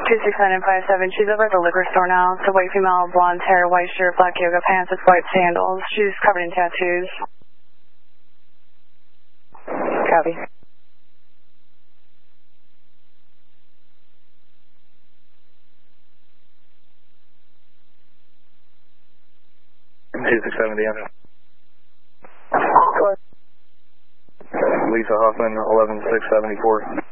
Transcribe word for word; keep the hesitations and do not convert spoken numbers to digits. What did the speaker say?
two six nine and five seven, she's over at the liquor store now. It's a white female, blonde hair, white shirt, black yoga pants with white sandals. She's covered in tattoos. Copy. two six seven, D M. Lisa Hoffman, eleven six seventy-four.